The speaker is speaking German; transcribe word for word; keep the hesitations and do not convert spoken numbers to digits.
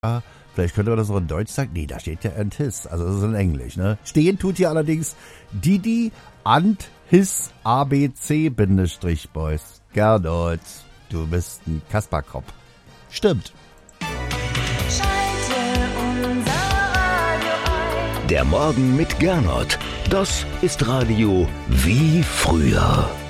Ah, vielleicht könnte man das auch in Deutsch sagen. Nee, da steht ja and his. Also das ist in Englisch, ne? Stehen tut hier allerdings Didi and his A B C Bindestrich Boys. Gernot, du bist ein Kasperkopf. Stimmt. Der Morgen mit Gernot. Das ist Radio wie früher.